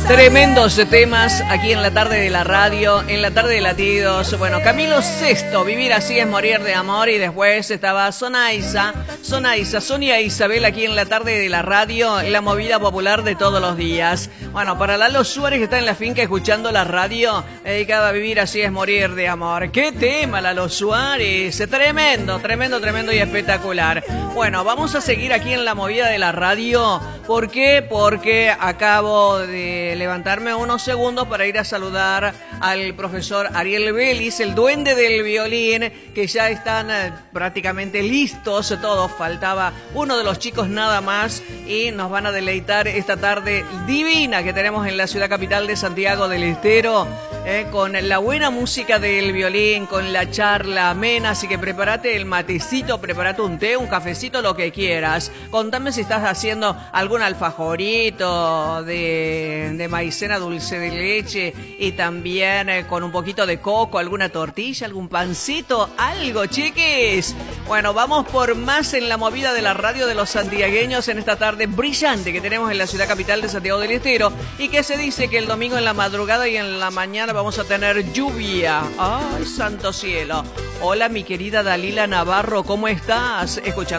Tremendos temas aquí en la tarde de la radio, en la tarde de latidos. Bueno, Camilo Sesto, Vivir así es morir de amor. Y después estaba Sonia Isabel aquí en la tarde de la radio, en la movida popular de todos los días. Bueno, para Lalo Suárez que está en la finca escuchando la radio, dedicada a Vivir así es morir de amor. ¡Qué tema, Lalo Suárez! Tremendo y espectacular. Bueno, vamos a seguir aquí en la movida de la radio. ¿Por qué? Porque acabo de levantarme unos segundos para ir a saludar al profesor Ariel Vélez, el duende del violín, que ya están prácticamente listos todos. Faltaba uno de los chicos nada más y nos van a deleitar esta tarde divina que tenemos en la ciudad capital de Santiago del Estero, con la buena música del violín, con la charla amena. Así que prepárate el matecito, prepárate un té, un cafecito, lo que quieras. Contame si estás haciendo algún alfajorito de maicena dulce de leche y también con un poquito de coco, alguna tortilla, algún pancito, algo, chiquis. Bueno, vamos por más en la movida de la radio de los santiagueños en esta tarde brillante que tenemos en la ciudad capital de Santiago del Estero, y que se dice que el domingo en la madrugada y en la mañana vamos a tener lluvia. ¡Ay, santo cielo! Hola, mi querida Dalila Navarro, ¿cómo estás? Escuchando